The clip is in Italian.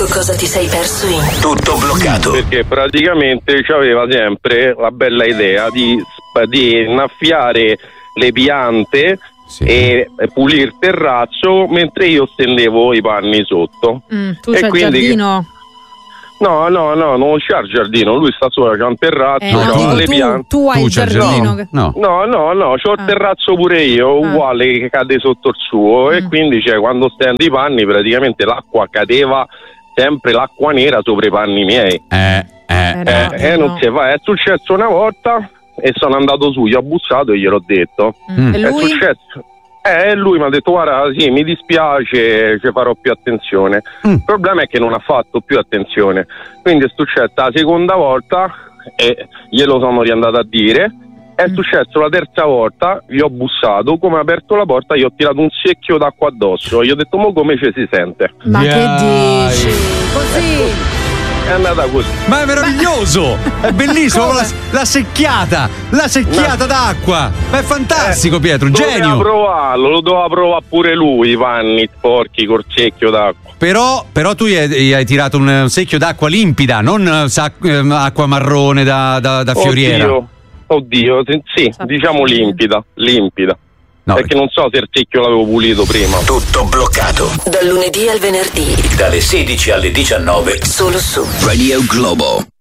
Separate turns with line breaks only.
cosa ti sei perso in
Tutto bloccato.
Perché praticamente aveva sempre la bella idea di innaffiare le piante e pulire il terrazzo mentre io stendevo i panni sotto.
Tu c'hai il giardino?
No, non c'ha il giardino, lui sta sopra, c'ha un terrazzo, c'ha le piante.
Tu hai il giardino?
No, c'ho il terrazzo pure io, uguale, che cade sotto il suo, e quindi quando stendo i panni praticamente l'acqua cadeva sempre, l'acqua nera sopra i panni miei. Non si fa, è successo una volta e sono andato su, gli ho bussato e gliel'ho detto.
E lui?
È successo. Lui mi ha detto: guarda, sì, mi dispiace, ci farò più attenzione. Il problema è che non ha fatto più attenzione, quindi è successo la seconda volta e glielo sono riandato a dire. È successo la terza volta, gli ho bussato, come ha aperto la porta gli ho tirato un secchio d'acqua addosso, gli ho detto: mo come ci si sente?
Ma che dici? Così?
È andata così.
Ma è meraviglioso! È bellissimo! La secchiata d'acqua! Ma è fantastico, Pietro, genio!
Lo doveva provare pure lui, i panni sporchi col secchio d'acqua.
Però tu hai tirato un secchio d'acqua limpida, non acqua marrone da fioriera.
Oddio, sì, diciamo limpida.
No,
perché non so se il secchio l'avevo pulito prima.
Tutto bloccato.
dal lunedì al venerdì
Dalle 16 alle 19.
solo su
Radio Globo.